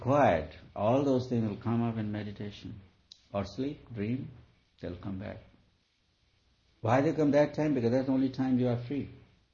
quiet, all those things will come up in meditation. Or sleep, dream, they'll come back. Why they come that time? Because that's the only time you are free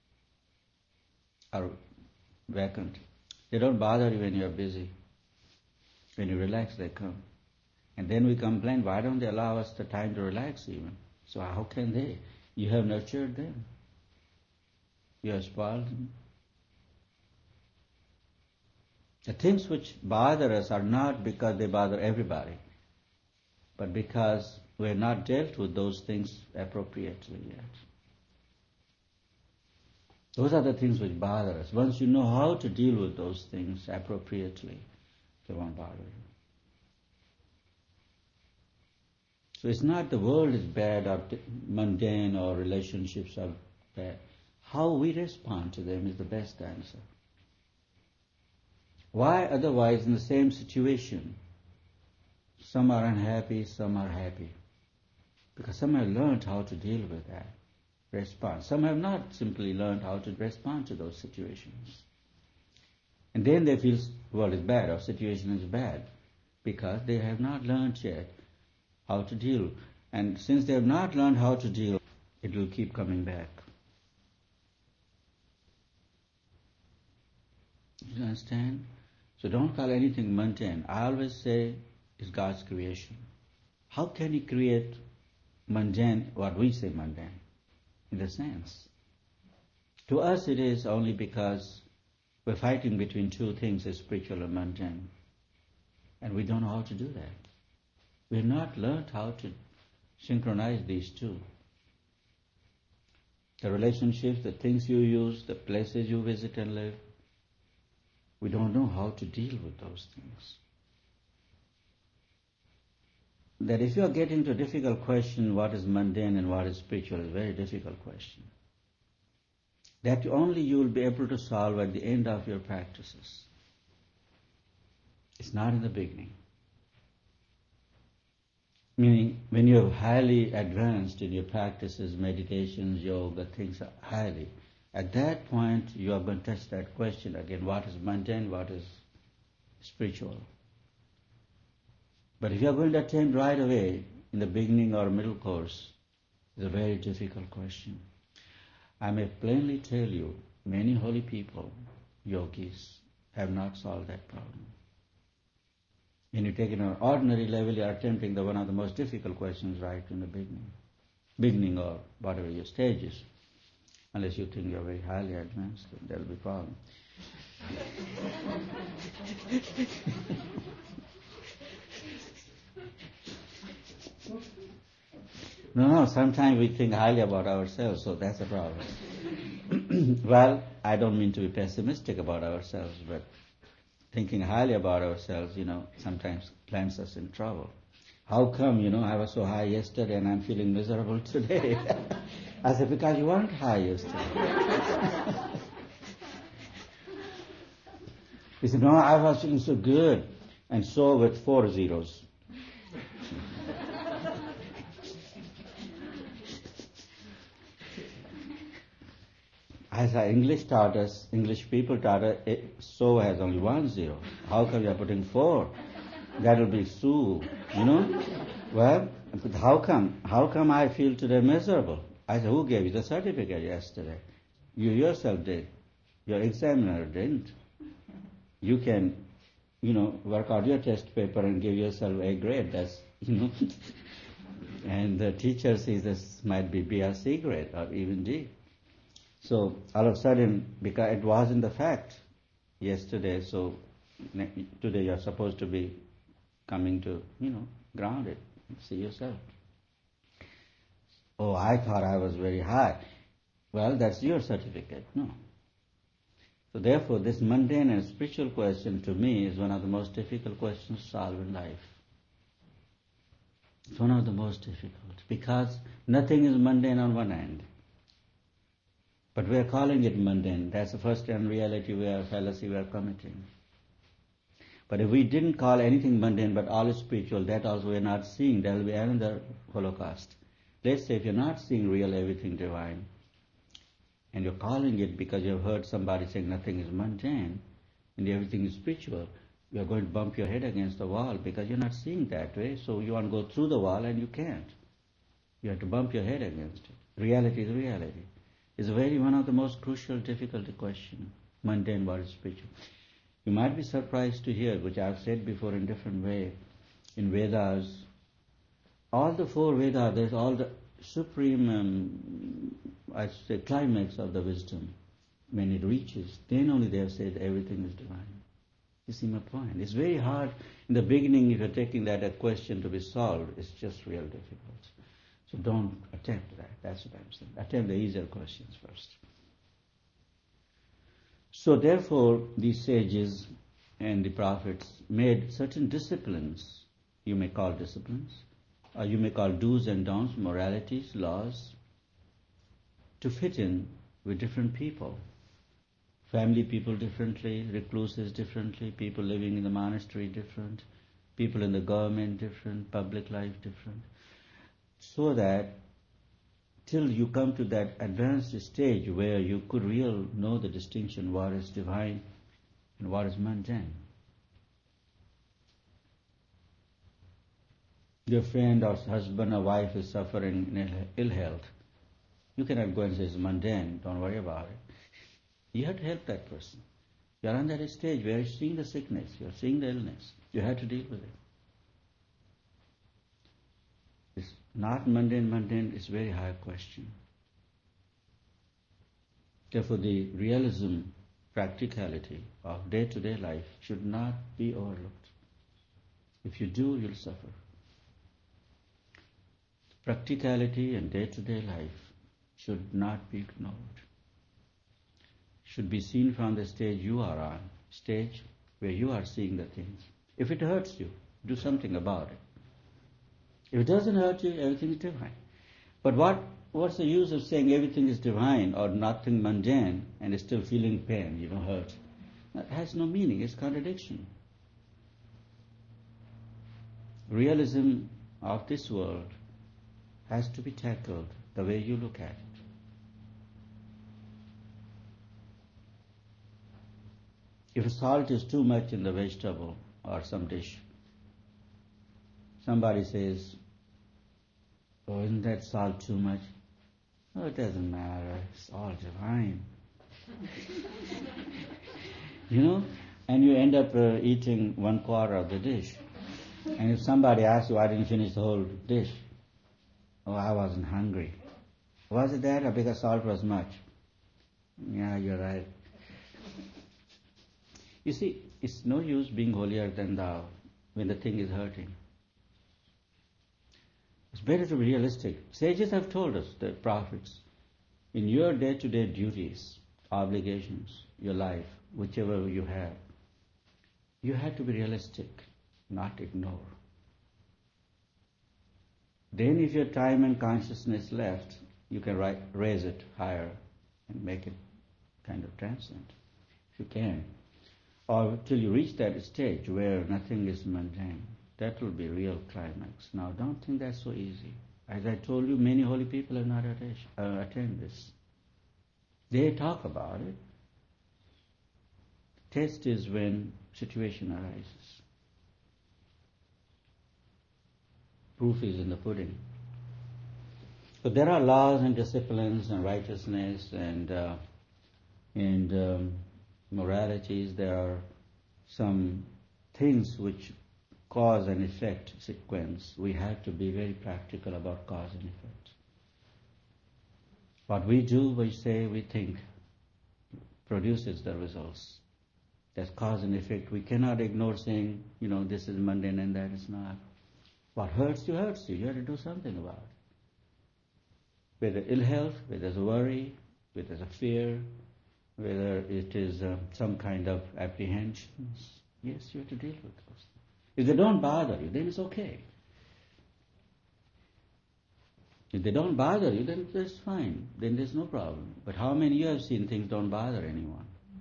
or vacant. They don't bother you when you are busy. When you relax, they come. And then we complain, why don't they allow us the time to relax even? So how can they? You have nurtured them. You have spoiled them. The things which bother us are not because they bother everybody, but because we have not dealt with those things appropriately yet. Those are the things which bother us. Once you know how to deal with those things appropriately, they won't bother you. So it's not the world is bad or mundane or relationships are bad. How we respond to them is the best answer. Why otherwise in the same situation, some are unhappy, some are happy? Because some have learned how to deal with that, respond. Some have not simply learned how to respond to those situations. And then they feel the world is bad or situation is bad because they have not learned yet how to deal. And since they have not learned how to deal, it will keep coming back. You understand? So don't call anything mundane. I always say it's God's creation. How can He create mundane, what we say mundane, in the sense? To us it is only because we're fighting between two things, spiritual and mundane. And we don't know how to do that. We have not learned how to synchronize these two. The relationships, the things you use, the places you visit and live, we don't know how to deal with those things. That if you are getting to a difficult question, what is mundane and what is spiritual, is a very difficult question. That only you will be able to solve at the end of your practices. It's not in the beginning. Meaning, when you're highly advanced in your practices, meditations, yoga, things are highly, at that point you are going to touch that question again, what is mundane, what is spiritual. But if you are going to attempt right away, in the beginning or middle course, it's a very difficult question. I may plainly tell you, many holy people, yogis, have not solved that problem. When you take it on an ordinary level, you are attempting one of the most difficult questions right in the beginning or whatever your stage is. Unless you think you are very highly advanced, then there will be a problem. No, sometimes we think highly about ourselves, so that's a problem. Well, I don't mean to be pessimistic about ourselves, but thinking highly about ourselves, sometimes lands us in trouble. How come, I was so high yesterday and I'm feeling miserable today? I said, because you weren't high yesterday. He said, no, I was feeling so good, and so with 4 zeros. As our English people taught us, so has only 1 zero. How come you are putting 4? That will be so, Well, but how come I feel today miserable? I said, who gave you the certificate yesterday? You yourself did. Your examiner didn't. You can, work out your test paper and give yourself a grade. That's, And the teacher says this might be B or C grade or even D. So all of a sudden, because it wasn't the fact yesterday, so today you're supposed to be coming to, grounded, see yourself. Oh, I thought I was very high. Well, that's your certificate. No. So therefore, this mundane and spiritual question to me is one of the most difficult questions to solve in life. It's one of the most difficult because nothing is mundane on one end. But we are calling it mundane. That's the first unreality fallacy we are committing. But if we didn't call anything mundane but all is spiritual, that also we are not seeing. There will be another Holocaust. Let's say if you're not seeing real everything divine, and you're calling it because you've heard somebody saying nothing is mundane and everything is spiritual, You're going to bump your head against the wall because you're not seeing that way. So you want to go through the wall and you can't. You have to bump your head against it. Reality is reality. It's one of the most crucial, difficult questions. Mundane, what is spiritual? You might be surprised to hear, which I've said before in different way, in Vedas, all the four Vedas, there's all the supreme, I say, climax of the wisdom. When it reaches, then only they have said everything is divine. You see my point? It's very hard. In the beginning, if you're taking that a question to be solved, it's just real difficult. So don't attempt that. That's what I'm saying. Attempt the easier questions first. So therefore, these sages and the prophets made certain disciplines, you may call disciplines, or you may call do's and don'ts, moralities, laws, to fit in with different people. Family people differently, recluses differently, people living in the monastery different, people in the government different, public life different. So that till you come to that advanced stage where you could really know the distinction, what is divine and what is mundane. Your friend or husband or wife is suffering in ill health. You cannot go and say it's mundane, don't worry about it. You have to help that person. You are on that stage where you're seeing the sickness, you're seeing the illness. You have to deal with it. It's not mundane, it's a very high question. Therefore, the realism, practicality of day-to-day life should not be overlooked. If you do, you'll suffer. Practicality and day-to-day life should not be ignored. Should be seen from the stage you are on, stage where you are seeing the things. If it hurts you, do something about it. If it doesn't hurt you, everything is divine. But what's the use of saying everything is divine or nothing mundane and still feeling pain, hurt? That has no meaning, it's contradiction. Realism of this world has to be tackled the way you look at it. If salt is too much in the vegetable or some dish, somebody says, oh, isn't that salt too much? Oh, it doesn't matter, it's all divine. And you end up eating 1/4 of the dish. And if somebody asks you, why didn't you finish the whole dish? Oh, I wasn't hungry. Was it that or because salt was much? Yeah, you're right. You see, it's no use being holier than thou when the thing is hurting. It's better to be realistic. Sages have told us, the prophets, in your day-to-day duties, obligations, your life, whichever you have to be realistic, not ignore. Then if your time and consciousness left, you can raise it higher and make it kind of transcend, if you can. Or till you reach that stage where nothing is mundane. That will be real climax. Now, don't think that's so easy. As I told you, many holy people have not attained this. They talk about it. Test is when situation arises. Proof is in the pudding. So there are laws and disciplines and righteousness and moralities. There are some things which cause and effect sequence. We have to be very practical about cause and effect. What we do, we say, we think, produces the results. That's cause and effect. We cannot ignore saying, this is mundane and that is not. What hurts you, hurts you. You have to do something about it. Whether ill health, whether there's worry, whether there's a fear, whether it is some kind of apprehensions. Yes, you have to deal with those. If they don't bother you, then it's okay. If they don't bother you, then that's fine. Then there's no problem. But how many of you have seen things don't bother anyone?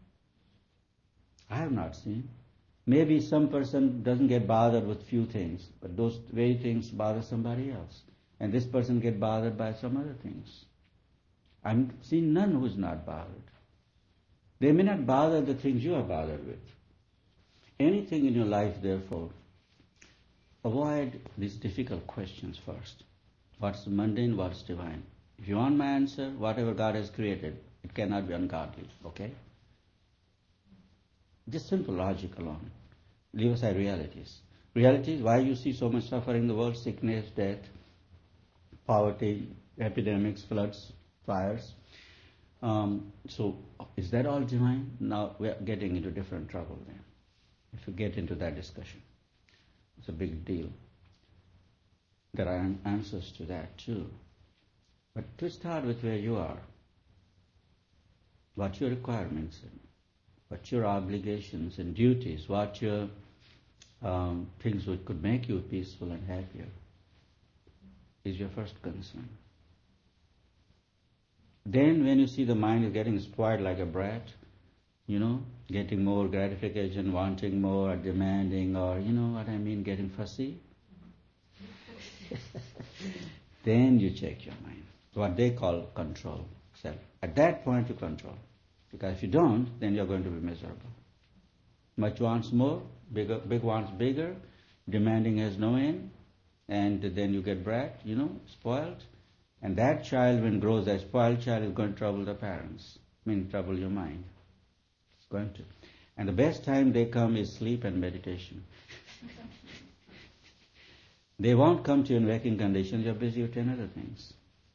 I have not seen. Maybe some person doesn't get bothered with few things, but those very things bother somebody else. And this person get bothered by some other things. I've seen none who is not bothered. They may not bother the things you are bothered with. Anything in your life, therefore, avoid these difficult questions first. What's mundane, what's divine? If you want my answer, whatever God has created, it cannot be ungodly, okay? Just simple logic alone. Leave aside realities. Realities, why you see so much suffering in the world, sickness, death, poverty, epidemics, floods, fires. So is that all divine? Now we are getting into different trouble then. If you get into that discussion, it's a big deal. There are answers to that too. But to start with where you are, what your requirements are, what your obligations and duties, what your things which could make you peaceful and happier, is your first concern. Then when you see the mind is getting spoiled like a brat, getting more gratification, wanting more, demanding, or you know what I mean, getting fussy, then you check your mind. What they call control, self. At that point you control. Because if you don't, then you're going to be miserable. Much wants more, big wants bigger, demanding has no end, and then you get brat, spoiled. And that child, when grows, that spoiled child is going to trouble the parents. Trouble your mind. It's going to. And the best time they come is sleep and meditation. They won't come to you in waking conditions, you're busy with 10 other things.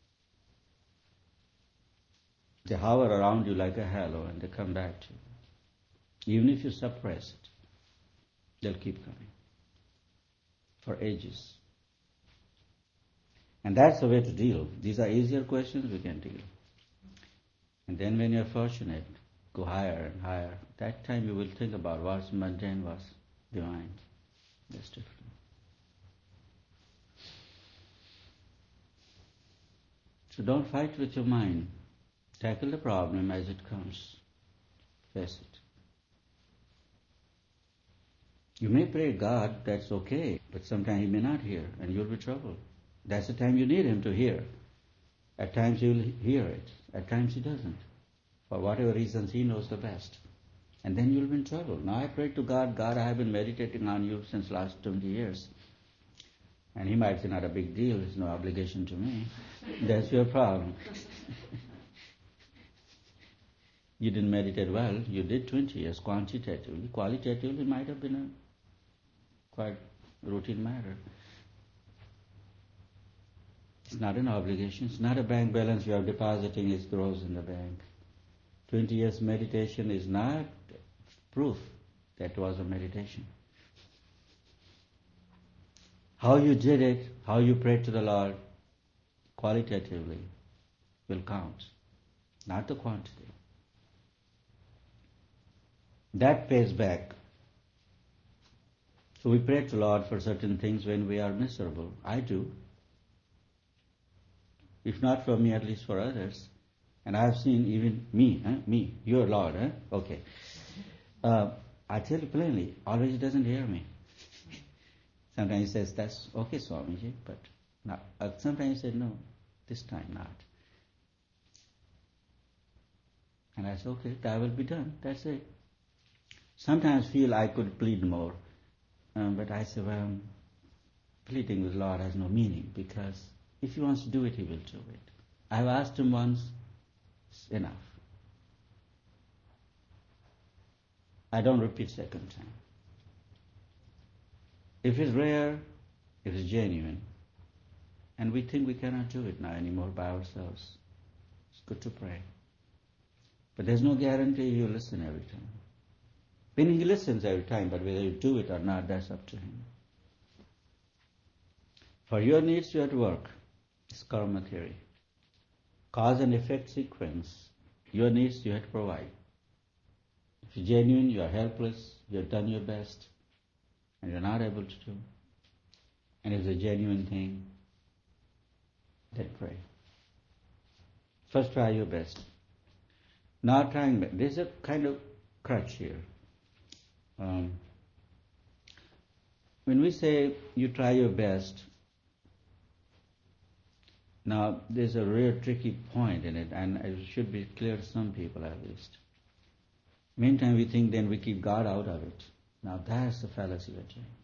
They hover around you like a halo and they come back to you. Even if you suppress it, they'll keep coming. For ages. And that's the way to deal. These are easier questions we can deal. And then when you're fortunate, go higher and higher. That time you will think about what's mundane, what's divine. That's different. So don't fight with your mind. Tackle the problem as it comes. Face it. You may pray God, that's okay, but sometimes He may not hear and you'll be troubled. That's the time you need Him to hear. At times He will hear it. At times He doesn't. For whatever reasons He knows the best. And then you'll be in trouble. Now I pray to God, God, I have been meditating on you since last 20 years. And He might say, not a big deal, it's no obligation to me. That's your problem. You didn't meditate well, you did 20 years quantitatively. Qualitatively it might have been a quite routine matter. It's not an obligation, it's not a bank balance you are depositing, it grows in the bank. 20 years meditation is not proof that was a meditation. How you did it, how you prayed to the Lord, qualitatively will count, not the quantity. That pays back. So we pray to Lord for certain things when we are miserable. I do. If not for me, at least for others. And I have seen even me, your Lord, okay. I tell you plainly, always He doesn't hear me. Sometimes He says, that's okay, Swamiji, but not. Sometimes He said, no, this time not. And I say, okay, that will be done, that's it. Sometimes feel I could plead more, but I say, well, pleading with Lord has no meaning, because if He wants to do it, He will do it. I've asked Him once, it's enough. I don't repeat second time. If it's rare, if it's genuine, and we think we cannot do it now anymore by ourselves, it's good to pray. But there's no guarantee He'll listen every time. Meaning He listens every time, but whether you do it or not, that's up to Him. For your needs, you have to work. It's karma theory. Cause and effect sequence. Your needs, you have to provide. If you're genuine, you are helpless, you have done your best, and you're not able to do. And if it's a genuine thing, then pray. First try your best. Not trying, there's a kind of crutch here. When we say you try your best, now there's a real tricky point in it, and it should be clear to some people at least. Meantime we think then we keep God out of it. Now that's the fallacy we're doing.